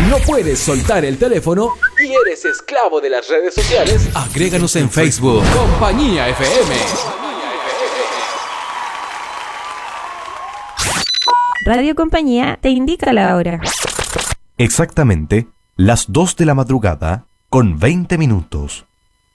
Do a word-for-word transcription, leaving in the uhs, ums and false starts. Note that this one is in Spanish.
Si no puedes soltar el teléfono y eres esclavo de las redes sociales, agréganos en Facebook. Compañía F M. Radio Compañía te indica la hora. Exactamente las dos de la madrugada con veinte minutos.